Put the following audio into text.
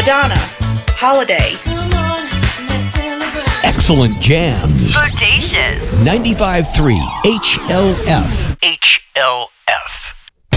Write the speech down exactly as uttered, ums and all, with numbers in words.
Madonna, Holiday. Excellent jams. Bodacious. ninety-five point three H L F. H L F.